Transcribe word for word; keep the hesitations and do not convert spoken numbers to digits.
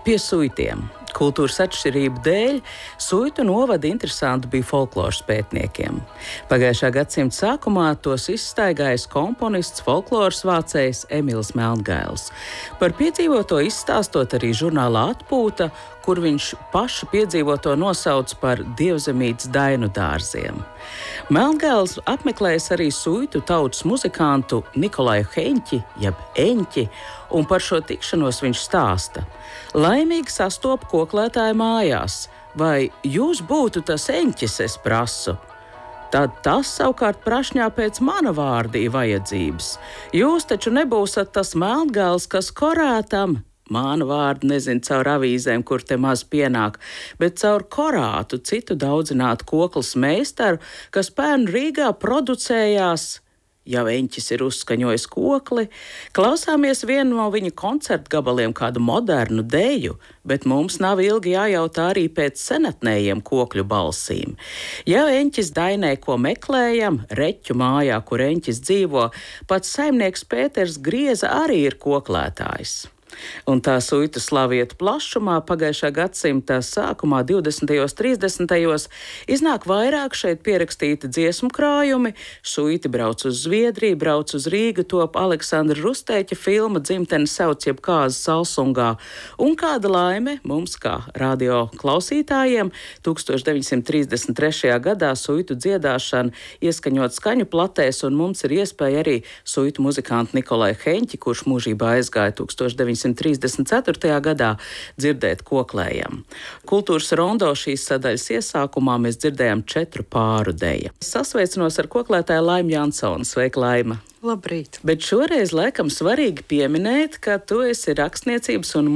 Pie suitiem. Kultūras atšķirību dēļ suitu novadi interesanti bija folkloras pētniekiem. Pagājušā gadsimta sākumā tos izstaigājis komponists, folkloras vācējs Emīls Melngails. Par piedzīvoto izstāstot arī žurnālā Atpūta, kur viņš pašu piedzīvoto nosauc par dievzemītes dainu dārziem. Melngails apmeklējis arī suitu tautas muzikantu Nikolaju Heņķi, jeb Eņķi, un par šo tikšanos viņš stāsta. Laimīgi sastopu koklētāju mājās. Vai jūs būtu tas Eņķis, es prasu? Tad tas savukārt prašņā pēc mana vārda ir vajadzības. Jūs taču nebūsat tas Melngails, kas korētam, mānu vārdu nezinu caur avīzēm, kur te maz pienāk, bet caur korātu, citu daudzinātu koklas meistaru, kas pērn Rīgā producējās. Ja Eņķis ir uzskaņojis kokli, klausāmies vienu no viņa koncertu gabaliem kādu modernu deju, bet mums nav ilgi jājautā arī pēc senatnējiem kokļu balsīm. Ja Eņķis dainē, ko meklējam, Reķu mājā, kur Eņķis dzīvo, pats saimnieks Pēters Grieza arī ir koklētājs. Un tā suitu slavieta plašumā pagājušā gadsimta sākumā, divdesmitajos, trīsdesmitajos, iznāk vairāk šeit pierakstīti dziesmu krājumi. Suiti brauc uz Zviedriju, brauc uz Rīgu, top Aleksandra Rustēķa filma Dzimtene sauc jeb kāza Salsungā. Un kāda laime mums, kā radio klausītājiem, tūkstoš deviņsimt trīsdesmit trešajā gadā suitu dziedāšana ieskaņot skaņu platēs, un mums ir iespēja arī suitu muzikantu Nikolaju Heņķi, kurš mūžībā aizgāja tūkstoš deviņsimt trīsdesmit ceturtajā gadā, dzirdēt koklējam. Kultūras rondo šīs sadaļas iesākumā mēs dzirdējām četru pāru deju. Sasveicinos ar koklētāju Laimu Jansonu. Sveika, Laima! Labrīt! Bet šoreiz laikam svarīgi pieminēt, ka tu esi rakstniecības un